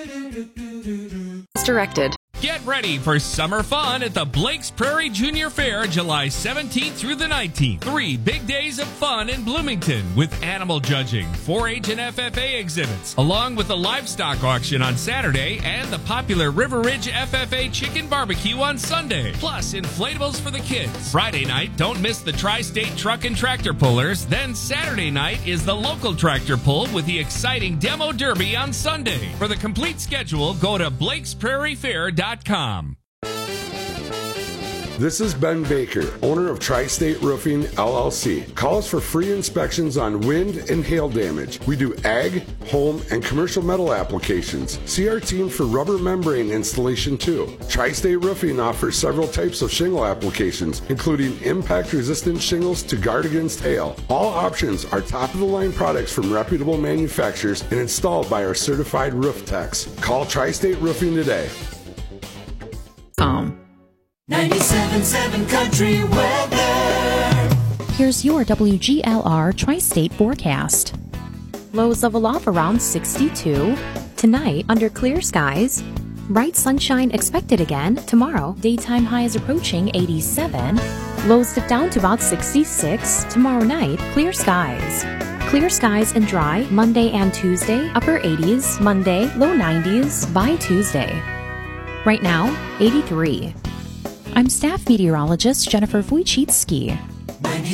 Directed. Get ready for summer fun at the Blake's Prairie Junior Fair, July 17th through the 19th. 3 big days of fun in Bloomington with animal judging, 4-H and FFA exhibits, along with the livestock auction on Saturday and the popular River Ridge FFA chicken barbecue on Sunday. Plus, inflatables for the kids. Friday night, don't miss the Tri-State Truck and Tractor Pullers. Then Saturday night is the local tractor pull with the exciting Demo Derby on Sunday. For the complete schedule, go to BlakesPrairieFair.com. This is Ben Baker, owner of Tri-State Roofing, LLC. Call us for free inspections on wind and hail damage. We do ag, home, and commercial metal applications. See our team for rubber membrane installation too. Tri-State Roofing offers several types of shingle applications, including impact-resistant shingles to guard against hail. All options are top-of-the-line products from reputable manufacturers and installed by our certified roof techs. Call Tri-State Roofing today. 97.7 Country Weather. Here's your WGLR Tri-State forecast. Lows level off around 62. Tonight, under clear skies. Bright sunshine expected again tomorrow. Daytime highs approaching 87. Lows dip down to about 66. Tomorrow night, clear skies. Clear skies and dry Monday and Tuesday. Upper 80s. Monday, low 90s by Tuesday. Right now, 83. I'm staff meteorologist Jennifer Wojcicki.